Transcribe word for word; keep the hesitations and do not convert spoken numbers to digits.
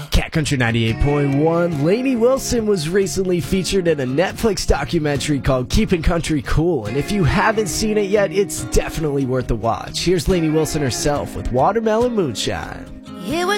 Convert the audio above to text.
Cat Country ninety-eight point one. Lainey Wilson was recently featured in a Netflix documentary called Keeping Country Cool, and if you haven't seen it yet, it's definitely worth a watch. Here's Lainey Wilson herself with Watermelon Moonshine. It was